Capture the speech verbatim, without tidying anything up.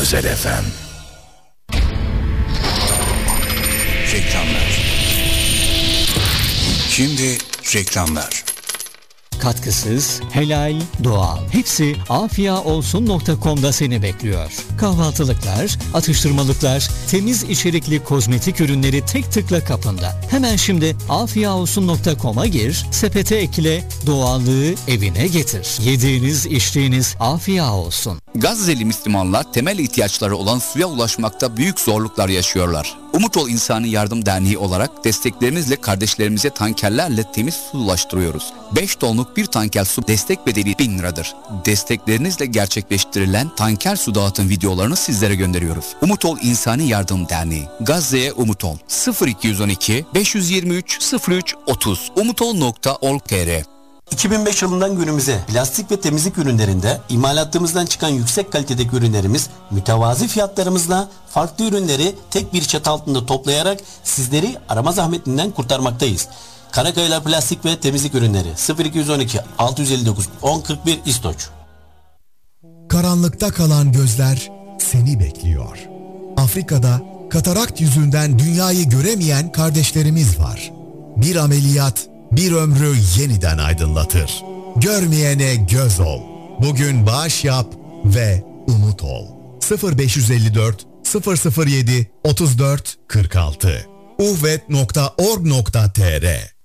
Özel F M. Reklamlar. Şimdi reklamlar. Katkısız, helal, doğal. Hepsi afia olsun nokta com'da seni bekliyor. Kahvaltılıklar, atıştırmalıklar, temiz içerikli kozmetik ürünleri tek tıkla kapında. Hemen şimdi afia olsun nokta com'a gir, sepete ekle, doğallığı evine getir. Yediğiniz, içtiğiniz afia olsun. Gazze'li Müslümanlar temel ihtiyaçları olan suya ulaşmakta büyük zorluklar yaşıyorlar. Umut Ol İnsani Yardım Derneği olarak desteklerimizle kardeşlerimize tankerlerle temiz su ulaştırıyoruz. beş tonluk bir tanker su destek bedeli bin liradır. Desteklerinizle gerçekleştirilen tanker su dağıtım videolarını sizlere gönderiyoruz. Umut Ol İnsani Yardım Derneği. Gazze'ye Umut Ol. sıfır iki yüz on iki beş yüz yirmi üç sıfır üç otuz umutol nokta org nokta tr. iki bin beş yılından günümüze plastik ve temizlik ürünlerinde imalatımızdan çıkan yüksek kalitedeki ürünlerimiz mütevazi fiyatlarımızla farklı ürünleri tek bir çatı altında toplayarak sizleri arama zahmetinden kurtarmaktayız. Karakayalar Plastik ve Temizlik Ürünleri sıfır iki yüz on iki altı yüz elli dokuz on kırk bir İstoç. Karanlıkta kalan gözler seni bekliyor. Afrika'da katarakt yüzünden dünyayı göremeyen kardeşlerimiz var. Bir ameliyat bir ömrü yeniden aydınlatır. Görmeyene göz ol. Bugün bağış yap ve umut ol. sıfır beş yüz elli dört sıfır sıfır yedi otuz dört kırk altı uhvet nokta org nokta tr